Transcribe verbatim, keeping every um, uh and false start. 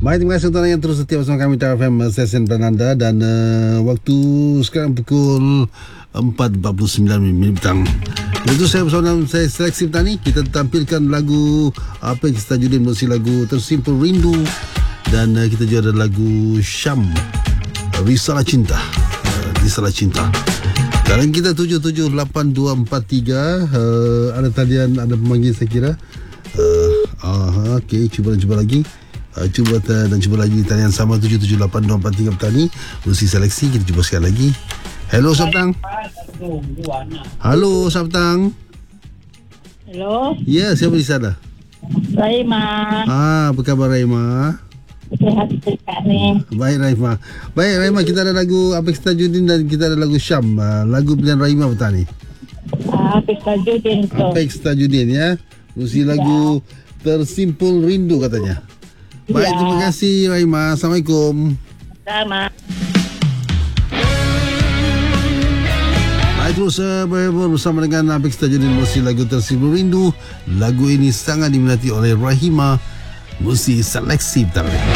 Baik, terima kasih tuan yang terus setia bersama kami T F M Stesen Penanda. Dan uh, waktu sekarang pukul empat empat puluh sembilan minit petang. Itu saya bersama saya Seleksi Petani. Kita tampilkan lagu Apex Tajudin, bersih lagu Tersimpul Rindu. Dan uh, kita juga ada lagu Syam, Risalah Cinta, uh, Risalah Cinta. Sekarang kita tujuh tujuh lapan dua empat tiga. uh, Ada talian, ada pemanggil saya kira. uh, uh, Okey, cuba cuba lagi. Uh, cuba ta- dan cuba lagi talian sama tujuh tujuh lapan dua empat tiga Petani Bersih Seleksi. Kita cuba sekali lagi. Hello Sabtang. Halo Sabtang. Hello. Ya, siapa di sana? Raima. Ah, apa khabar Raima? Sehat dekat ni. Baik Raima. Baik Raima, kita ada lagu Apex Tajudin dan kita ada lagu Syam. Uh, lagu pilihan Raima Petani. Ah, Apex Tajudin tu. Apex Tajudin ya. Bersih lagu Tersimpul Rindu katanya. Baik, Ya. terima kasih Raima. Assalamualaikum. Sama. Baik, terus uh, bersama dengan Apex Tajudin, bersih lagu Tersimpul Rindu. Lagu ini sangat diminati oleh Rahima. Bersih Seleksi Petani.